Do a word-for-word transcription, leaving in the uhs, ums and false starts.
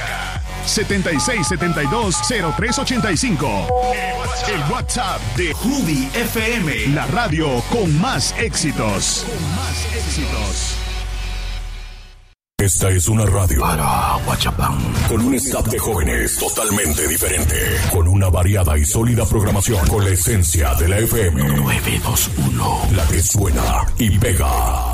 setenta y seis setenta y dos cero tres ochenta y cinco. El WhatsApp de Judy F M, la radio con más éxitos. Con más éxitos. Esta es una radio para Huachapán, con un staff de jóvenes totalmente diferente, con una variada y sólida programación, con la esencia de la F M. nueve dos uno, la que suena y pega.